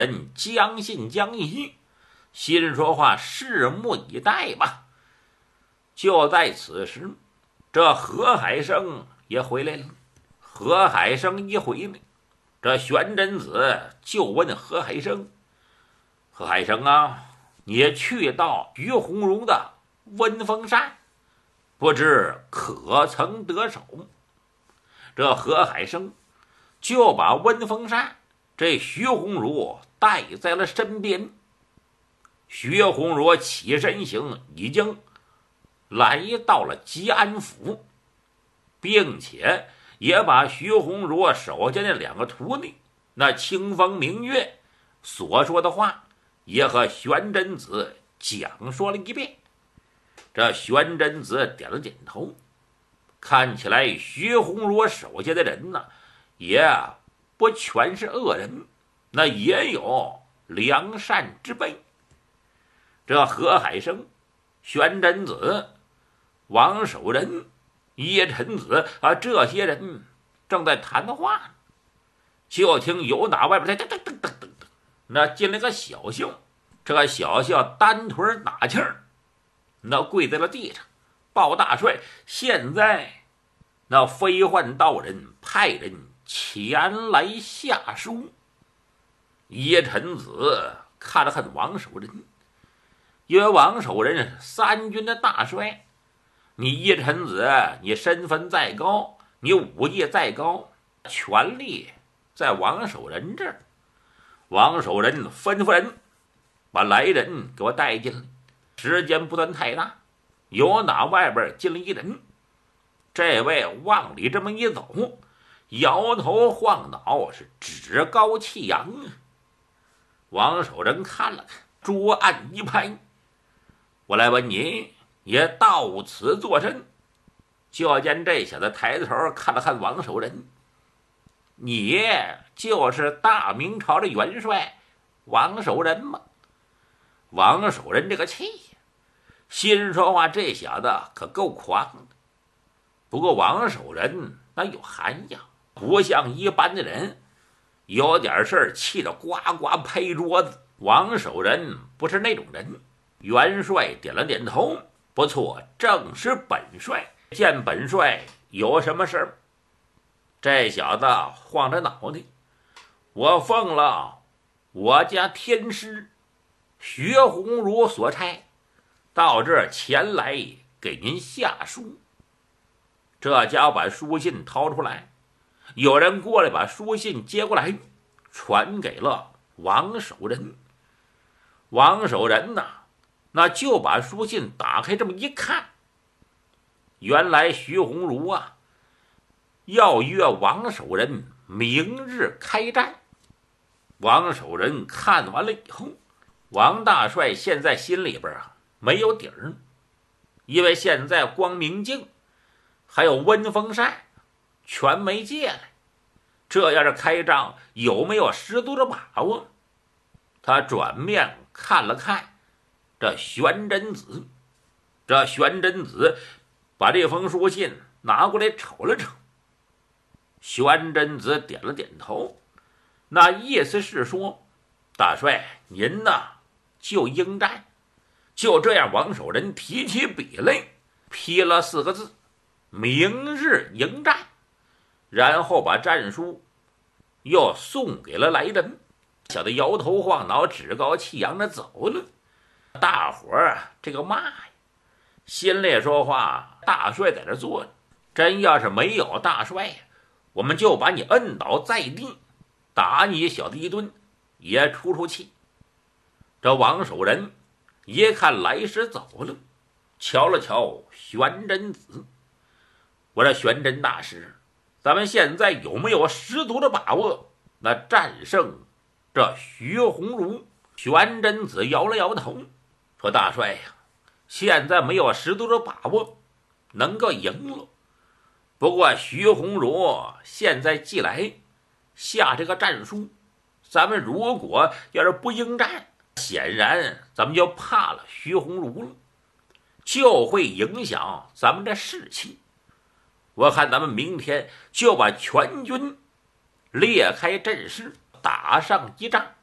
人将信将疑，心说话拭目以待吧。就在此时，这何海生也回来了。何海生一回来，这玄真子就问何海生：“何海生啊，你去到于鸿儒的温风山，不知可曾得手？”这何海生就把温风山这徐鸿儒带在了身边。徐鸿儒起身行，已经来到了吉安府，并且也把徐鸿儒手下的2个徒弟那清风明月所说的话也和玄真子讲说了一遍。这玄真子点了点头，看起来徐鸿儒手下的人呢，也不全是恶人，那也有良善之辈。这何海生、玄真子、王守仁、叶晨子这些人正在谈话呢，就听有打外边噔噔噔噔噔噔，那进来个小校。这个小校单腿打气儿，那跪在了地上，鲍大帅，现在那飞幻道人派人前来下书。叶晨子看了看王守仁，因为王守仁是3军的大帅，你叶晨子你身份再高，你武艺再高，权力在王守仁这儿。王守仁吩咐人把来人给我带进来，时间不算太大，有哪外边进了一人，这位往里这么一走，摇头晃脑，是趾高气扬啊。王守仁看了看，桌案一拍：“我来问你，也到此作甚？”就见这小子抬头看了看王守仁：“你就是大明朝的元帅王守仁吗？”王守仁这个气呀，心说话这小子可够狂的。不过王守仁那有涵养，不像一般的人，有点事儿气得呱呱拍桌子。王守仁不是那种人。元帅点了点头：“不错，正是本帅。见本帅有什么事儿？”这小子晃着脑袋：“我奉了我家天师徐鸿儒所差，到这儿前来给您下书。”这家伙把书信掏出来，有人过来把书信接过来，传给了王守仁。王守仁呐，那就把书信打开，这么一看，原来徐鸿儒啊要约王守仁明日开战。王守仁看完了以后，王大帅现在心里边没有底儿，因为现在光明镜还有温风扇全没借来，这要是开仗有没有十足的把握？他转面看了看这玄真子，这玄真子把这封书信拿过来瞅了瞅，玄真子点了点头，那意思是说，大帅您呐就应战。就这样，王守仁提起笔来，批了4个字：明日迎战。然后把战书又送给了来人。小的摇头晃脑，趾高气扬的走了。大伙儿这个骂呀，心里说话，大帅在这坐着，真要是没有大帅呀，我们就把你摁倒在地，打你小子一顿，也出气。这王守仁一看来时走了，瞧了瞧玄真子，我说玄真大师，咱们现在有没有十足的把握那战胜这徐鸿儒？玄真子摇了摇头，说：“大帅呀，现在没有十足的把握能够赢了。不过徐鸿儒现在既来下这个战书，咱们如果要是不应战，显然咱们就怕了徐鸿儒了，就会影响咱们的士气。我看咱们明天就把全军列开阵势，打上一仗。